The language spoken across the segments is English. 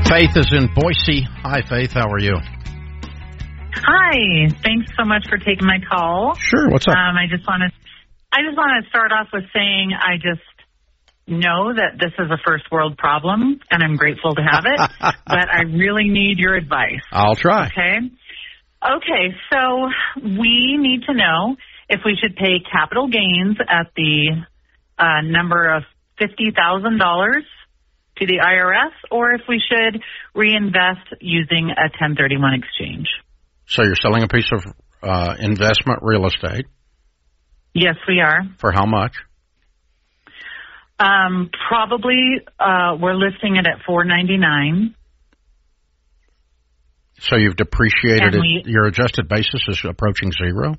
Faith is in Boise. Hi, Faith. How are you? Hi. Thanks so much for taking my call. Sure. What's up? I just want to start off with saying I just know that this is a first world problem, and I'm grateful to have it, but I really need your advice. I'll try. Okay, so we need to know if we should pay capital gains at the number of $50,000 to the IRS, or if we should reinvest using a 1031 exchange. So you're selling a piece of investment real estate? Yes, we are. For how much? Probably we're listing it at $499. So you've depreciated it. Your adjusted basis is approaching zero?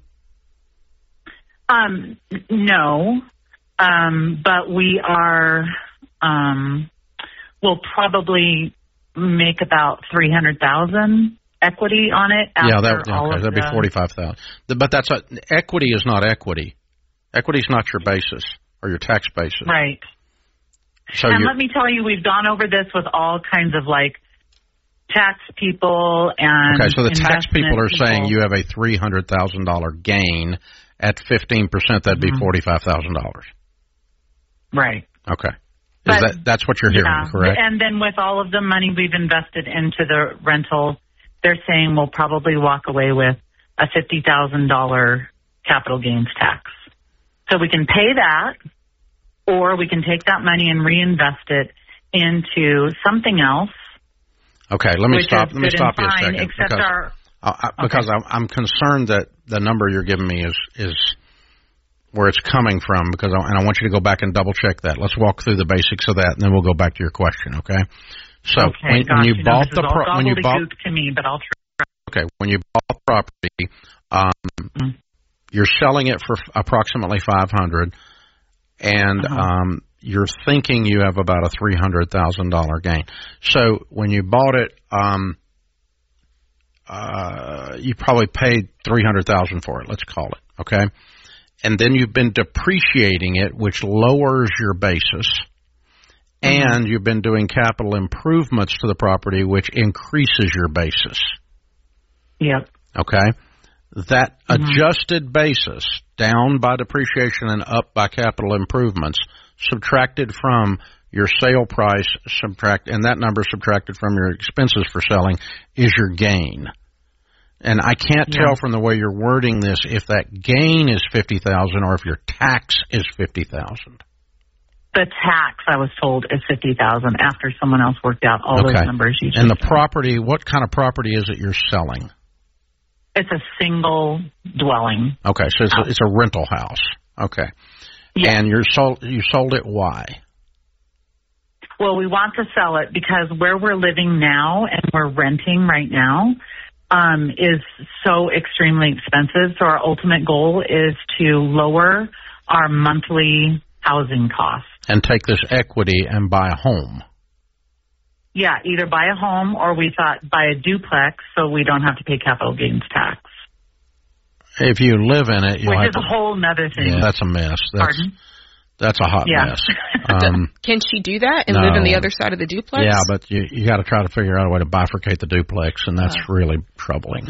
No, but we are. We'll probably make about $300,000 equity on it. That'd be $45,000. But equity is not equity. Equity is not your basis or your tax basis. Right. So let me tell you, we've gone over this with all kinds of tax people and. Okay, so the tax people are saying you have a $300,000 gain at 15%. That'd be $45,000. Right. Okay. That's what you're hearing, correct? And then with all of the money we've invested into the rental, they're saying we'll probably walk away with a $50,000 capital gains tax. So we can pay that, or we can take that money and reinvest it into something else. Okay, let me stop you a second. Because I'm concerned that the number you're giving me is where it's coming from, and I want you to go back and double check that. Let's walk through the basics of that, and then we'll go back to your question. Okay. So when you bought the property, you're selling it for approximately $500,000, and you're thinking you have about a $300,000 gain. So when you bought it, you probably paid $300,000 for it. Let's call it. Okay. And then you've been depreciating it, which lowers your basis, and you've been doing capital improvements to the property, which increases your basis. Yep. Okay? That adjusted basis, down by depreciation and up by capital improvements, subtracted from your sale price, and that number subtracted from your expenses for selling, is your gain. And I can't tell from the way you're wording this if that gain is $50,000 or if your tax is $50,000. The tax, I was told, is $50,000 after someone else worked out all those numbers. And the property, what kind of property is it you're selling? It's a single dwelling. Okay, so it's a rental house. Okay. Yes. And you sold it, why? Well, we want to sell it because where we're living now and we're renting right now is so extremely expensive. So our ultimate goal is to lower our monthly housing costs. And take this equity and buy a home. Yeah, either buy a home or we thought buy a duplex so we don't have to pay capital gains tax. If you live in it, which is a whole nother thing. Yeah, that's a mess. Pardon? That's a hot mess. Can she do that and live on the other side of the duplex? Yeah, but you got to try to figure out a way to bifurcate the duplex, and that's really troubling.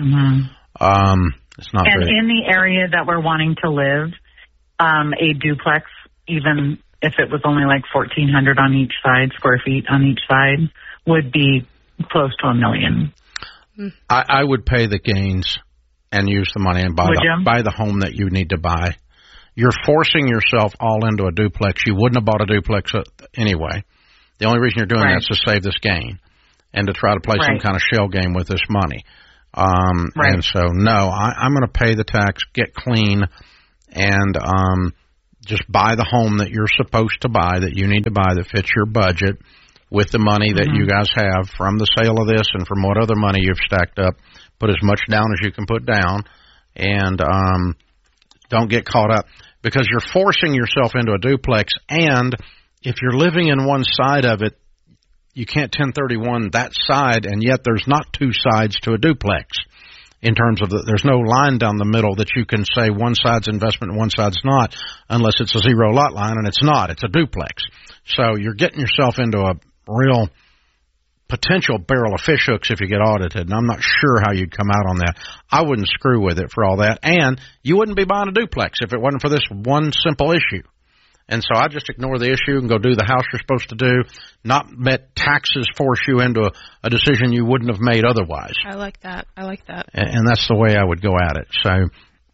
It's not. And in the area that we're wanting to live, a duplex, even if it was only like 1,400 on each side, square feet on each side, would be close to $1 million. I would pay the gains and use the money and buy the home that you need to buy. You're forcing yourself all into a duplex. You wouldn't have bought a duplex anyway. The only reason you're doing that is to save this gain and to try to play some kind of shell game with this money. And so, no, I'm going to pay the tax, get clean, and just buy the home that you're supposed to buy, that you need to buy, that fits your budget with the money that you guys have from the sale of this and from what other money you've stacked up. Put as much down as you can put down, and don't get caught up because you're forcing yourself into a duplex. And if you're living in one side of it, you can't 1031 that side, and yet there's not two sides to a duplex in terms of there's no line down the middle that you can say one side's investment and one side's not, unless it's a zero lot line, and it's not. It's a duplex. So you're getting yourself into a real potential barrel of fish hooks if you get audited, and I'm not sure how you'd come out on that. I wouldn't screw with it for all that, and you wouldn't be buying a duplex if it wasn't for this one simple issue. And so I just ignore the issue and go do the house you're supposed to do, not let taxes force you into a decision you wouldn't have made otherwise. I like that. And that's the way I would go at it. So,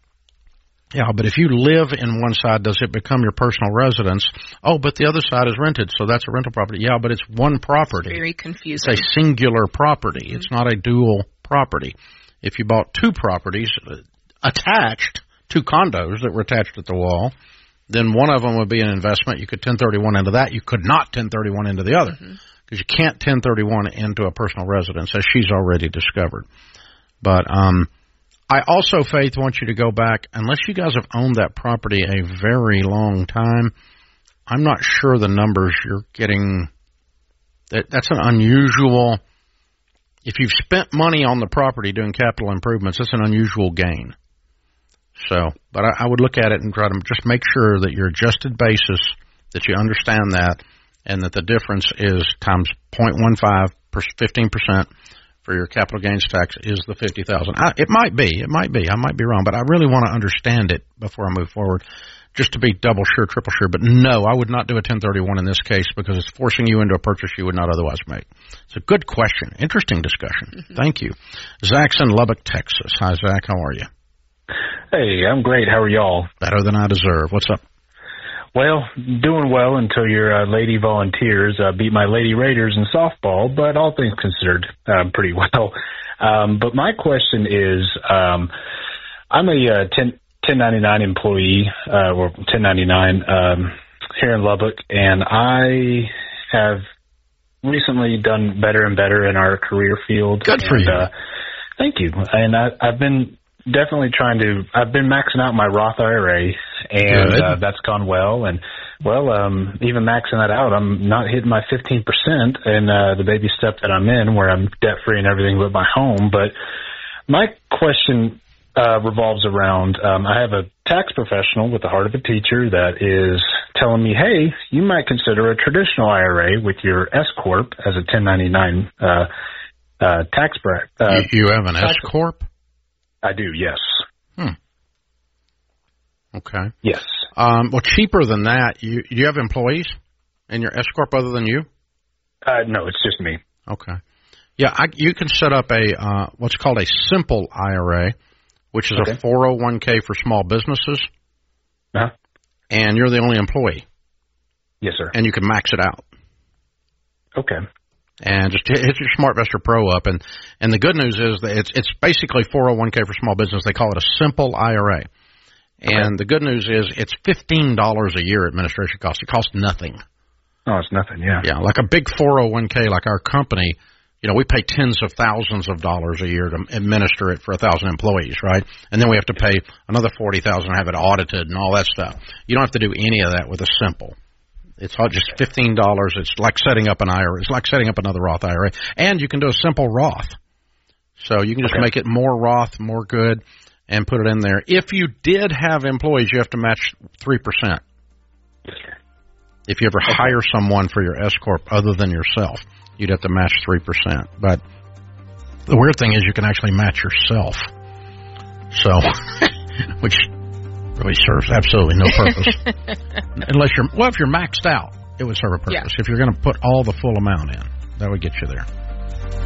yeah, but if you live in one side, does it become your personal residence? Oh, but the other side is rented, so that's a rental property. Yeah, but it's one property. It's very confusing. It's a singular property. It's not a dual property. If you bought two properties attached, two condos that were attached at the wall, then one of them would be an investment. You could 1031 into that. You could not 1031 into the other because you can't 1031 into a personal residence, as she's already discovered. But I also, Faith, want you to go back, unless you guys have owned that property a very long time, I'm not sure the numbers you're getting. That's an unusual, if you've spent money on the property doing capital improvements, that's an unusual gain. So, but I would look at it and try to just make sure that your adjusted basis, that you understand that, and that the difference is times 0.15, 15% for your capital gains tax is the $50,000. It might be. I might be wrong, but I really want to understand it before I move forward, just to be double sure, triple sure. But no, I would not do a 1031 in this case because it's forcing you into a purchase you would not otherwise make. It's a good question. Interesting discussion. Thank you. Zach's in Lubbock, Texas. Hi, Zach. How are you? Hey, I'm great. How are y'all? Better than I deserve. What's up? Well, doing well until your Lady Volunteers beat my Lady Raiders in softball, but all things considered, pretty well. But my question is, I'm a 1099 employee, or 1099 here in Lubbock, and I have recently done better and better in our career field. Good for you. Thank you. And I've been definitely I've been maxing out my Roth IRA, and that's gone well. And, even maxing that out, I'm not hitting my 15% and the baby step that I'm in where I'm debt-free and everything but my home. But my question revolves around, I have a tax professional with the heart of a teacher that is telling me, hey, you might consider a traditional IRA with your S-Corp as a 1099 tax bracket. You have an S-Corp? I do, yes. Okay. Yes. Well, cheaper than that, do you have employees in your S-Corp other than you? No, it's just me. Okay. Yeah, you can set up a what's called a simple IRA, which is a 401k for small businesses, and you're the only employee. Yes, sir. And you can max it out. Okay. And just hit your SmartVestor Pro up, and the good news is that it's basically 401k for small business. They call it a simple IRA, and the good news is it's $15 a year administration cost. It costs nothing. Oh, it's nothing. Yeah. Yeah, like a big 401k, like our company. We pay tens of thousands of dollars a year to administer it for 1,000 employees, right? And then we have to pay another $40,000 to have it audited and all that stuff. You don't have to do any of that with a simple. It's all just $15. It's like setting up an IRA. It's like setting up another Roth IRA. And you can do a simple Roth. So you can just make it more Roth, more good, and put it in there. If you did have employees, you have to match 3%. Yes, sir. If you ever hire someone for your S-Corp other than yourself, you'd have to match 3%. But the weird thing is you can actually match yourself. So, which really serves absolutely no purpose. Unless if you're maxed out, it would serve a purpose. Yeah. If you're going to put all the full amount in, that would get you there.